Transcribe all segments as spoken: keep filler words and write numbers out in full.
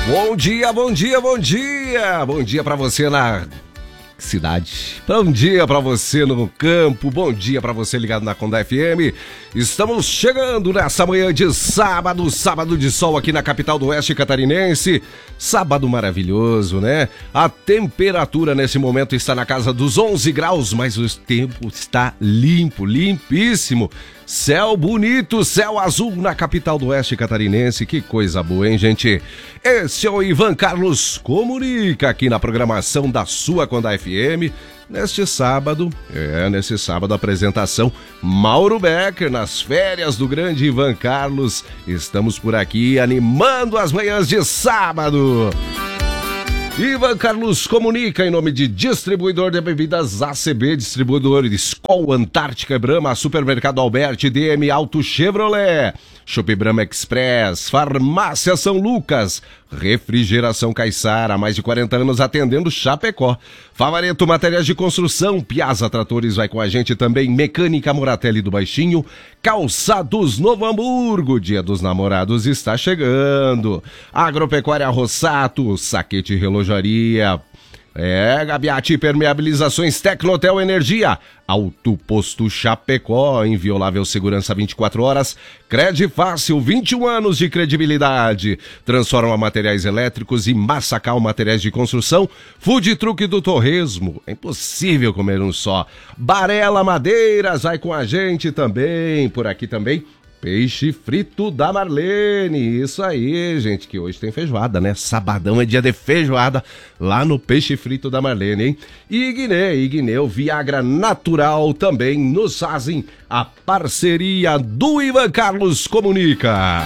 Bom dia, bom dia, bom dia! Bom dia pra você na cidade. Bom dia pra você no campo. Bom dia pra você ligado na Conda F M. Estamos chegando nessa manhã de sábado, sábado de sol aqui na capital do Oeste Catarinense. Sábado maravilhoso, né? A temperatura nesse momento está na casa dos onze graus, mas o tempo está limpo, limpíssimo. Céu bonito, céu azul na capital do Oeste Catarinense. Que coisa boa, hein, gente? Esse é o Ivan Carlos Comunica aqui na programação da sua Conda F M. Neste sábado, é, nesse sábado, a apresentação Mauro Becker nas férias do grande Ivan Carlos. Estamos por aqui animando as manhãs de sábado. Ivan Carlos Comunica em nome de Distribuidor de Bebidas A C B, Distribuidor de Skol, Antártica e Brahma, Supermercado Alberti, D M Auto Chevrolet, Chopp Brahma Express, Farmácia São Lucas, Refrigeração Caiçara, há mais de quarenta anos atendendo Chapecó, Favareto Materiais de Construção, Piazza Tratores vai com a gente também, Mecânica Moratelli do Baixinho, Calçados Novo Hamburgo, Dia dos Namorados está chegando, Agropecuária Rossato, Saquete Relojaria, é, Gabiati Permeabilizações, Tecnotel Energia, Auto Posto Chapecó, Inviolável Segurança vinte e quatro horas, Cred Fácil, vinte e um anos de credibilidade, Transforma Materiais Elétricos e Massacal Materiais de Construção, Food Truck do Torresmo, é impossível comer um só, Barela Madeiras, vai com a gente também, por aqui também, Peixe Frito da Marlene, isso aí, gente, que hoje tem feijoada, né? Sabadão é dia de feijoada lá no Peixe Frito da Marlene, hein? E Guiné, e Guiné, o Viagra Natural também nos fazem a parceria do Ivan Carlos Comunica.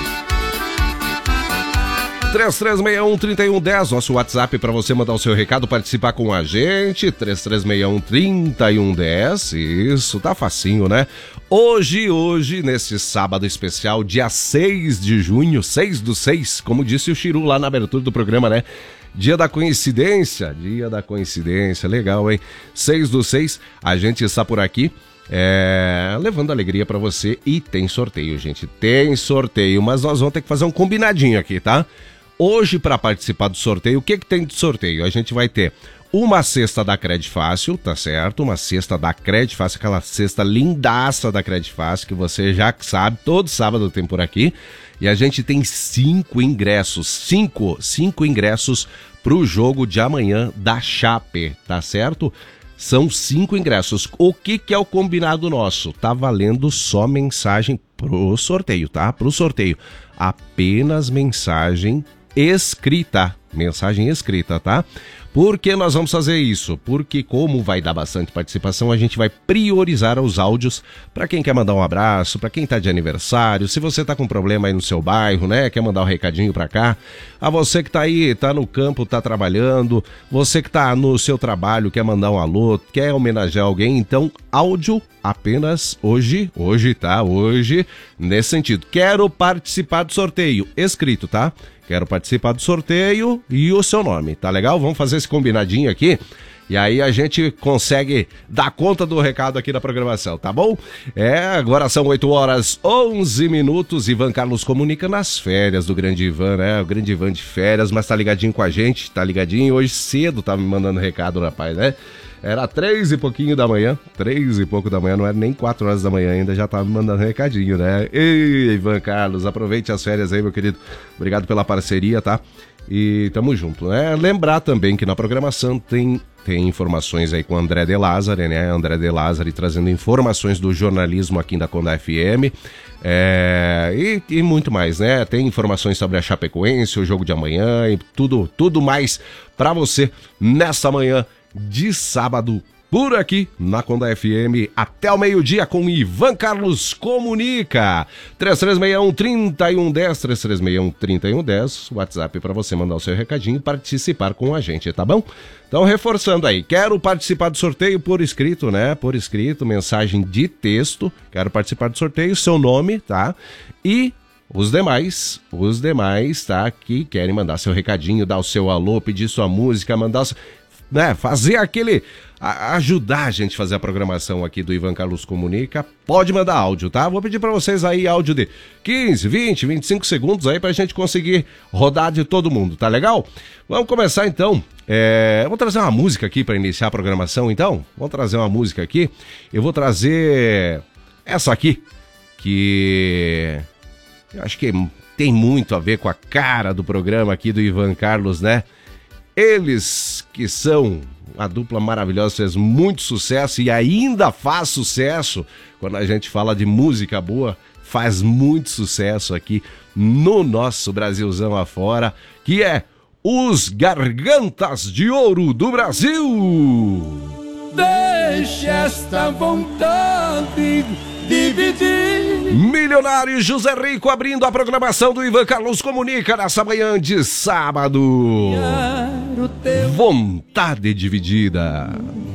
três três seis um, três um um zero, nosso WhatsApp para você mandar o seu recado, participar com a gente, três três seis um, três um um zero, isso, tá facinho, né? Hoje, hoje, nesse sábado especial, dia seis de junho, seis do seis, como disse o Chiru lá na abertura do programa, né? Dia da coincidência, dia da coincidência, legal, hein? seis do seis, a gente está por aqui, é, levando alegria pra você e tem sorteio, gente, tem sorteio, mas nós vamos ter que fazer um combinadinho aqui, tá? Hoje, para participar do sorteio, o que que tem de sorteio? A gente vai ter uma cesta da Cred Fácil, tá certo? Uma cesta da Cred Fácil, aquela cesta lindaça da Cred Fácil, que você já sabe, todo sábado tem por aqui. E a gente tem cinco ingressos, cinco, cinco ingressos pro jogo de amanhã da Chape, tá certo? São cinco ingressos. O que que é o combinado nosso? Tá valendo só mensagem pro sorteio, tá? Pro sorteio. Apenas mensagem escrita, mensagem escrita, tá? Por que nós vamos fazer isso? Porque como vai dar bastante participação, a gente vai priorizar os áudios para quem quer mandar um abraço, para quem tá de aniversário, se você tá com problema aí no seu bairro, né, quer mandar um recadinho para cá, a você que tá aí, tá no campo, tá trabalhando, você que tá no seu trabalho, quer mandar um alô, quer homenagear alguém, então áudio apenas hoje, hoje, tá? Hoje, nesse sentido. Quero participar do sorteio, escrito, tá? Quero participar do sorteio e o seu nome, tá legal? Vamos fazer esse combinadinho aqui e aí a gente consegue dar conta do recado aqui da programação, tá bom? É, agora são oito horas, onze minutos, Ivan Carlos Comunica nas férias do grande Ivan, né? O grande Ivan de férias, mas tá ligadinho com a gente, tá ligadinho, hoje cedo tá me mandando recado, rapaz, né? Era três e pouquinho da manhã, três e pouco da manhã, não era nem quatro horas da manhã ainda, já tava me mandando recadinho, né? Ei, Ivan Carlos, aproveite as férias aí, meu querido. Obrigado pela parceria, tá? E tamo junto, né? Lembrar também que na programação tem, tem informações aí com o André De Lázari, né? André De Lázari trazendo informações do jornalismo aqui da Conda F M. É, e, e muito mais, né? Tem informações sobre a Chapecoense, o jogo de amanhã e tudo, tudo mais pra você nessa manhã de sábado por aqui na Conda F M até o meio-dia com Ivan Carlos Comunica. três três seis um, três um um zero, três três seis um, três um um zero, WhatsApp para você mandar o seu recadinho e participar com a gente, tá bom? Então, reforçando aí, quero participar do sorteio por escrito, né? Por escrito, mensagem de texto, quero participar do sorteio, seu nome, tá? E os demais, os demais, tá? Que querem mandar seu recadinho, dar o seu alô, pedir sua música, mandar o seu... né, fazer aquele... A, ajudar a gente a fazer a programação aqui do Ivan Carlos Comunica, pode mandar áudio, tá? Vou pedir pra vocês aí áudio de quinze, vinte, vinte e cinco segundos aí pra gente conseguir rodar de todo mundo, tá legal? Vamos começar então. É, vou trazer uma música aqui pra iniciar a programação então. Vou trazer uma música aqui. Eu vou trazer essa aqui, que eu acho que tem muito a ver com a cara do programa aqui do Ivan Carlos, né? Eles que são uma dupla maravilhosa, fez muito sucesso e ainda faz sucesso. Quando a gente fala de música boa, faz muito sucesso aqui no nosso Brasilzão afora, que é os Gargantas de Ouro do Brasil. Deixe esta vontade dividir. Milionário José Rico abrindo a programação do Ivan Carlos Comunica nessa manhã de sábado. Vontade dividida.